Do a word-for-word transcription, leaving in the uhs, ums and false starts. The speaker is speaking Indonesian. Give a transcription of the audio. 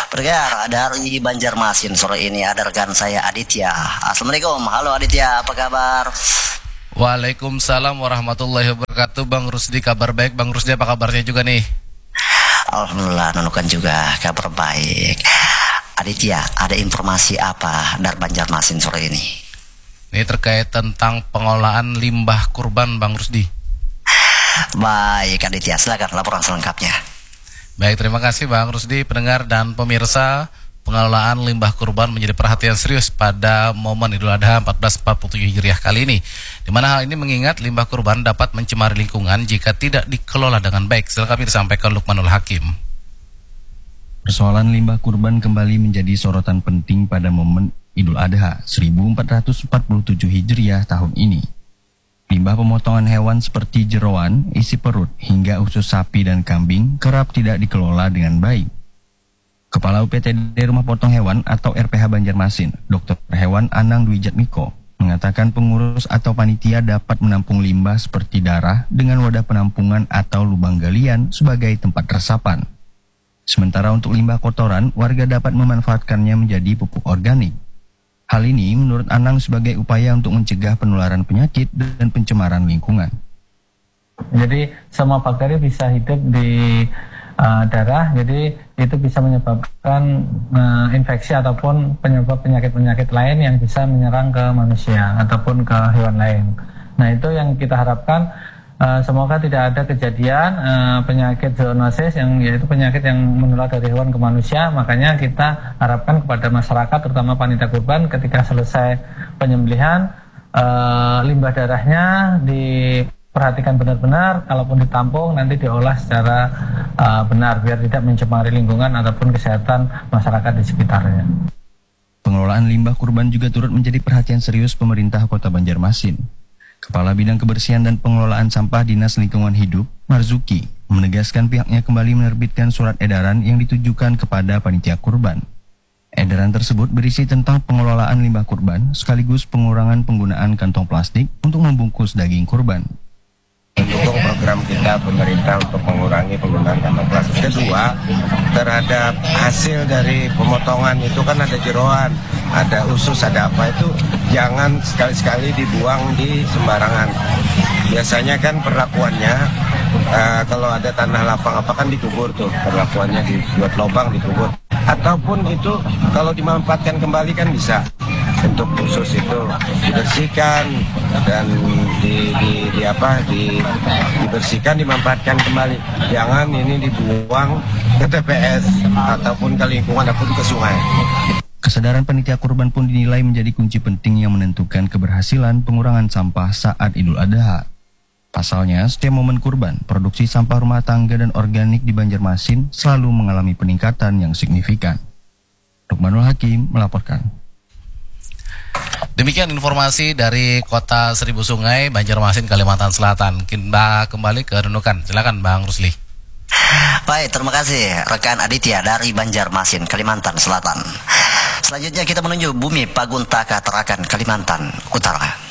Bergerak dari Banjarmasin sore ini ada rekan saya Aditya. Assalamualaikum, halo Aditya, apa kabar? Waalaikumsalam warahmatullahi wabarakatuh. Bang Rusdi, kabar baik. Bang Rusdi, apa kabarnya juga nih? Alhamdulillah, nunukan juga kabar baik. Aditya, ada informasi apa dari Banjarmasin sore ini? Ini terkait tentang pengolahan limbah kurban, Bang Rusdi. Baik Aditya, silakan laporan selengkapnya. Baik, terima kasih Bang Rusdi. Pendengar dan pemirsa, pengelolaan limbah kurban menjadi perhatian serius pada momen Idul Adha seribu empat ratus empat puluh tujuh Hijriah kali ini, di mana hal ini mengingat limbah kurban dapat mencemari lingkungan jika tidak dikelola dengan baik. Silakan disampaikan Lukmanul Hakim. Persoalan limbah kurban kembali menjadi sorotan penting pada momen Idul Adha seribu empat ratus empat puluh tujuh Hijriah tahun ini. Limbah pemotongan hewan seperti jeroan, isi perut, hingga usus sapi dan kambing kerap tidak dikelola dengan baik. Kepala U P T D Rumah Potong Hewan atau R P H Banjarmasin, Dokter Hewan Anang Dwi Jatmiko, mengatakan pengurus atau panitia dapat menampung limbah seperti darah dengan wadah penampungan atau lubang galian sebagai tempat resapan. Sementara untuk limbah kotoran, warga dapat memanfaatkannya menjadi pupuk organik. Hal ini menurut Anang sebagai upaya untuk mencegah penularan penyakit dan pencemaran lingkungan. Jadi semua bakteri bisa hidup di uh, darah, jadi itu bisa menyebabkan uh, infeksi ataupun penyebab penyakit-penyakit lain yang bisa menyerang ke manusia ataupun ke hewan lain. Nah, itu yang kita harapkan. Uh, semoga tidak ada kejadian uh, penyakit zoonosis yang yaitu penyakit yang menular dari hewan ke manusia. Makanya kita harapkan kepada masyarakat, terutama panitia kurban, ketika selesai penyembelihan, uh, limbah darahnya diperhatikan benar-benar. Kalaupun ditampung, nanti diolah secara uh, benar biar tidak mencemari lingkungan ataupun kesehatan masyarakat di sekitarnya. Pengelolaan limbah kurban juga turut menjadi perhatian serius pemerintah Kota Banjarmasin. Kepala Bidang Kebersihan dan Pengelolaan Sampah Dinas Lingkungan Hidup, Marzuki, menegaskan pihaknya kembali menerbitkan surat edaran yang ditujukan kepada panitia kurban. Edaran tersebut berisi tentang pengelolaan limbah kurban sekaligus pengurangan penggunaan kantong plastik untuk membungkus daging kurban. Mendukung program kita pemerintah untuk mengurangi penggunaan kantong plastik. Kedua, terhadap hasil dari pemotongan itu kan ada jeroan, ada usus, ada apa, itu jangan sekali-sekali dibuang di sembarangan. Biasanya kan perlakuannya uh, kalau ada tanah lapang apa kan dikubur tuh, perlakuannya dibuat lubang dikubur. Ataupun itu kalau dimanfaatkan kembali kan bisa. Untuk khusus itu dibersihkan dan di, di, di apa di, dibersihkan, dimanfaatkan kembali. Jangan ini dibuang ke T P S ataupun ke lingkungan ataupun ke sungai. Kesadaran panitia kurban pun dinilai menjadi kunci penting yang menentukan keberhasilan pengurangan sampah saat Idul Adha. Pasalnya, setiap momen kurban, produksi sampah rumah tangga dan organik di Banjarmasin selalu mengalami peningkatan yang signifikan. Lukmanul Hakim melaporkan. Demikian informasi dari Kota Seribu Sungai, Banjarmasin, Kalimantan Selatan. Kita kembali ke Nunukan. Silakan Bang Rusli. Baik, terima kasih rekan Aditya dari Banjarmasin, Kalimantan Selatan. Selanjutnya kita menuju Bumi Paguntaka, Tarakan, Kalimantan Utara.